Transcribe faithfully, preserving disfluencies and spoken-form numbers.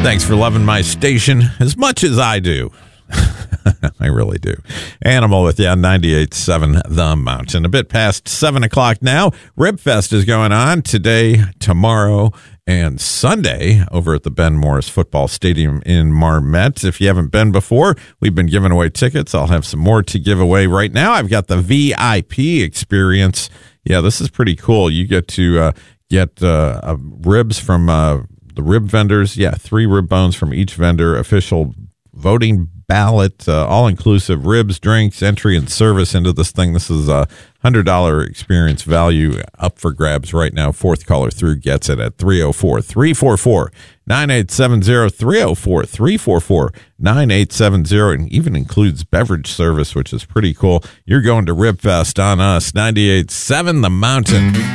Thanks for loving my station as much as I do. I really do. Animal with you on ninety-eight point seven The Mountain. A bit past seven o'clock now. Ribfest is going on today, tomorrow, and Sunday over at the Ben Morris Football Stadium in Marmette. If you haven't been before, we've been giving away tickets. I'll have some more to give away right now. I've got the V I P experience. Yeah, this is pretty cool. You get to uh, get uh, uh, ribs from uh, the rib vendors. Yeah, three rib bones from each vendor. Official voting ballot, uh, all-inclusive ribs, drinks, entry, and service into this thing. This is a one hundred dollars experience value up for grabs right now. Fourth caller through gets it at three oh four, three four four, nine eight seven zero, three oh four, three four four, nine eight seven zero, and even includes beverage service, which is pretty cool. You're going to Ribfest on us, ninety-eight point seven The Mountain.